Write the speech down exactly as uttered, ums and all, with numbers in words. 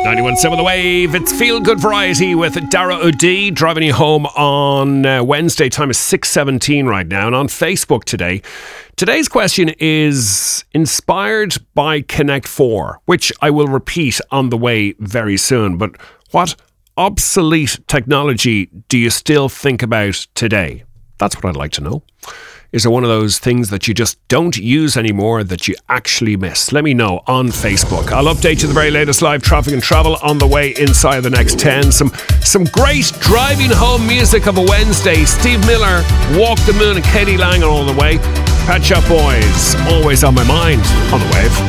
ninety-one point seven The Wave. It's Feel Good Variety with Dara O'D driving you home on uh, Wednesday. Time is six seventeen right now. And on Facebook today, today's question is inspired by Connect four, which I will repeat on the way very soon. But what obsolete technology do you still think about today? That's what I'd like to know. Is there one of those things that you just don't use anymore that you actually miss? Let me know on Facebook. I'll update you the very latest live traffic and travel on the way inside the next ten. Some some great driving home music of a Wednesday. Steve Miller, Walk the Moon and Katie Lang are all the way. Pet Shop Boys, always on my mind on the Wave.